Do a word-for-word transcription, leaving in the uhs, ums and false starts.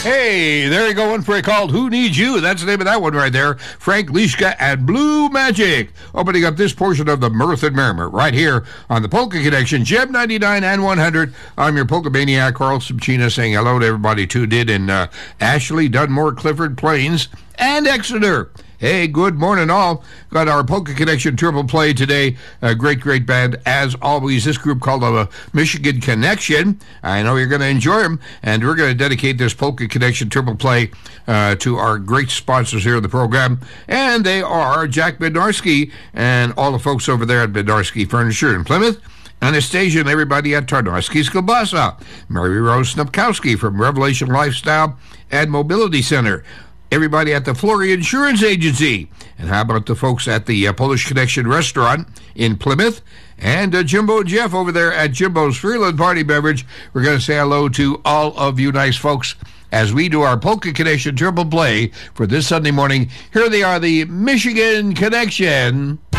Hey, there you go, one for a called Who Needs You? That's the name of that one right there. Frank Lischka and Blue Magic. Opening up this portion of the Mirth and Merriment right here on the Polka Connection, Gem ninety-nine and one hundred. I'm your Polka Maniac, Carl Subchina, saying hello to everybody tuned in in uh, Ashley, Dunmore, Clifford, Plains, and Exeter. Hey, good morning all. Got our Polka Connection triple play today. A great, great band. As always, this group called the Michigan Connection. I know you're going to enjoy them. And we're going to dedicate this Polka Connection triple play uh, to our great sponsors here in the program. And they are Jack Bednarski and all the folks over there at Bednarski Furniture in Plymouth. Anastasia and everybody at Tarnowski's Kielbasa. Mary Rose Snupkowski from Revelation Lifestyle and Mobility Center. Everybody at the Flory Insurance Agency. And how about the folks at the uh, Polish Connection Restaurant in Plymouth? And uh, Jimbo and Jeff over there at Jimbo's Freeland Party Beverage. We're going to say hello to all of you nice folks as we do our Polka Connection triple play for this Sunday morning. Here they are, the Michigan Connection.